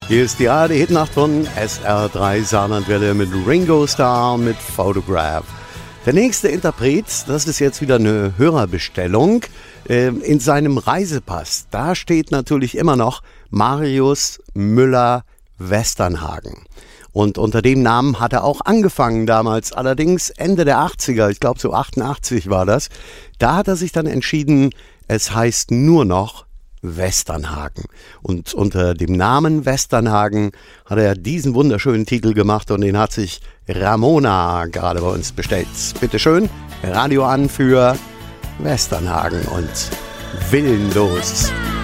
Hier ist die ARD-Hitnacht von SR3 Saarlandwelle mit Ringo Starr mit Photograph. Der nächste Interpret, das ist jetzt wieder eine Hörerbestellung, in seinem Reisepass, da steht natürlich immer noch Marius Müller-Westernhagen. Und unter dem Namen hat er auch angefangen damals, allerdings Ende der 80er, ich glaube so 88 war das. Da hat er sich dann entschieden, es heißt nur noch Westernhagen. Und unter dem Namen Westernhagen hat er diesen wunderschönen Titel gemacht und den hat sich Ramona gerade bei uns bestellt. Bitte schön, Radio an für Westernhagen und Willenlos.